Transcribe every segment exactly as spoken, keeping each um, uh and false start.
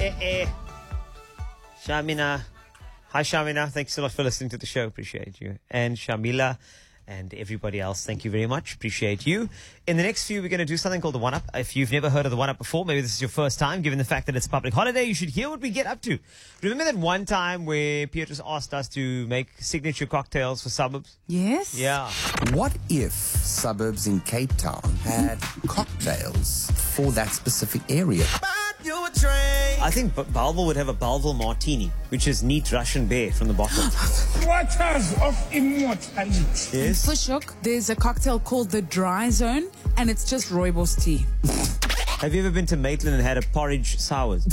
Eh, eh. Shamina. Hi, Shamina. Thanks so much for listening to the show. Appreciate you. And Shamila and everybody else, thank you very much. Appreciate you. In the next few, we're going to do something called the One-Up. If you've never heard of the One-Up before, maybe this is your first time, given the fact that it's a public holiday, you should hear what we get up to. Remember that one time where Beatrice asked us to make signature cocktails for suburbs? Yes. Yeah. What if suburbs in Cape Town had cocktails for that specific area? I think B- Balville would have a Balville martini, which is neat Russian beer from the bottle. Waters of immortality. Yes. Fushuk, there's a cocktail called the Dry Zone, and it's just rooibos tea. Have you ever been to Maitland and had a porridge sours?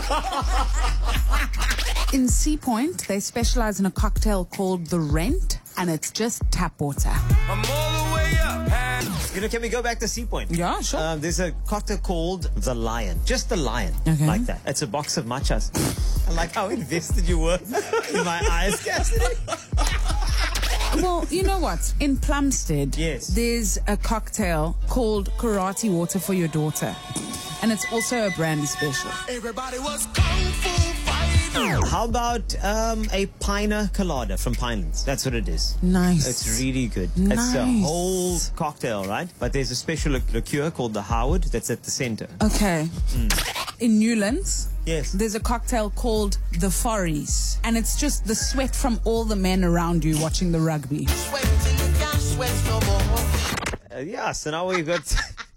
In Sea Point, they specialize in a cocktail called the Rent, and it's just tap water. I'm all the way up. You know, can we go back to Sea Point? Yeah, sure. Um, there's a cocktail called the Lion. Just the Lion. Okay. Like that. It's a box of matchas. I like how invested you were in my eyes, Cassidy. Well, you know what? In Plumstead, Yes. there's a cocktail called Karate Water for your daughter. And it's also a brandy special. Everybody was kung fu fighting. How about um, a Piner Colada from Pinelands? That's what it is. Nice. It's really good. It's a Nice. whole cocktail, right? But there's a special lic- liqueur called the Howard that's at the center. Okay. In Newlands, Yes. there's a cocktail called the Forries. And it's just the sweat from all the men around you watching the rugby. Sweat till you can't sweat no more. Uh, yeah, so now we've got...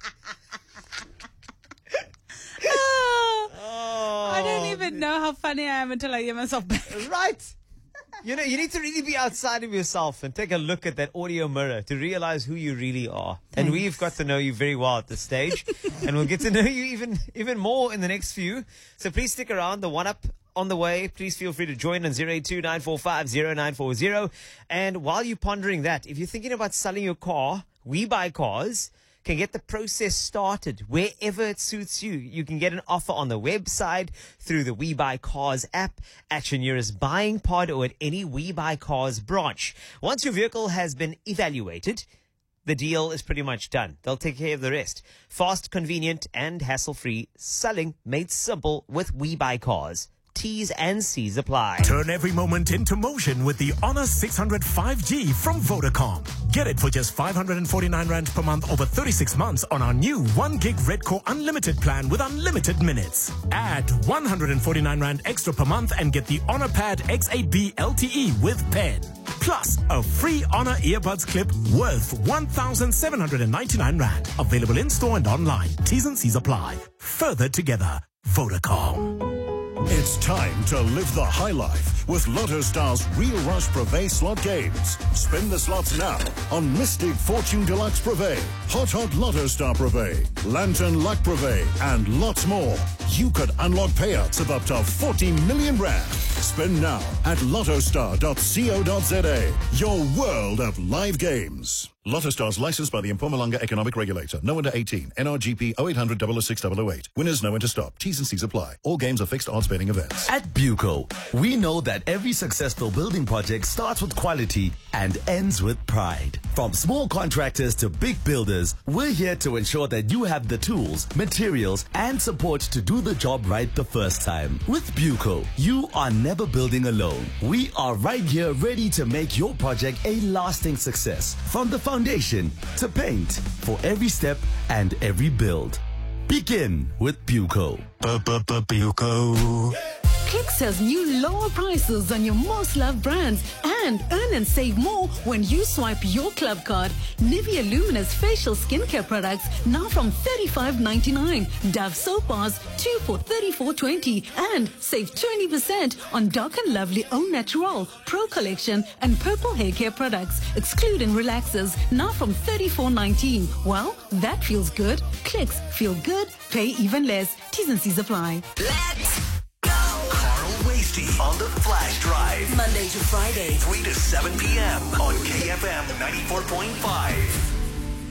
I don't even know how funny I am until I hear myself back. Right. You know, you need to really be outside of yourself and take a look at that audio mirror to realize who you really are. And we've got to know you very well at this stage. And we'll get to know you even, even more in the next few. So please stick around. The One-Up on the way. Please feel free to join on zero eight two nine four five zero nine four zero. And while you're pondering that, if you're thinking about selling your car, We Buy Cars can get the process started wherever it suits you. You can get an offer on the website, through the We Buy Cars app, at your nearest buying pod, or at any We Buy Cars branch. Once your vehicle has been evaluated, the deal is pretty much done. They'll take care of the rest. Fast, convenient, and hassle-free selling made simple with We Buy Cars. T's and C's apply. Turn every moment into motion with the Honor six hundred five G from Vodacom. Get it for just five hundred forty-nine rand per month over thirty-six months on our new one gig Red Core Unlimited plan with unlimited minutes. Add one hundred forty-nine rand extra per month and get the Honor Pad X eight B L T E with pen. Plus, a free Honor earbuds clip worth one thousand seven hundred ninety-nine rand. Available in-store and online. T's and C's apply. Further together, Vodacom. It's time to live the high life with Lotto Star's Real Rush Privé slot games. Spin the slots now on Mystic Fortune Deluxe Privé, Hot Hot Lotto Star Privé, Lantern Luck Privé, and lots more. You could unlock payouts of up to forty million rand. Spin now at lottostar dot co dot za. Your world of live games. Lotto Stars licensed by the Mpumalanga Economic Regulator. No under eighteen. N R G P oh eight hundred, oh oh six, oh oh eight. Winners know when to stop. T's and C's apply. All games are fixed odds betting events. At Buco, we know that every successful building project starts with quality and ends with pride. From small contractors to big builders, we're here to ensure that you have the tools, materials, and support to do the job right the first time. With Buco, you are never building alone. We are right here ready to make your project a lasting success. From the foundation to paint, for every step and every build. Begin with Buco. Buco. Clicks has new lower prices on your most loved brands and earn and save more when you swipe your club card. Nivea Luminous facial skincare products now from thirty-five ninety-nine. Dove soap bars two for thirty-four twenty, and save twenty percent on Dark and Lovely Au Natural, Pro Collection and Purple hair care products, excluding relaxers, now from thirty-four nineteen. Well, that feels good. Clicks feel good, pay even less. T's and C's apply. Let's go! Carl Wasty on the Flash Drive. Monday to Friday, three to seven p.m. on K F M ninety-four point five.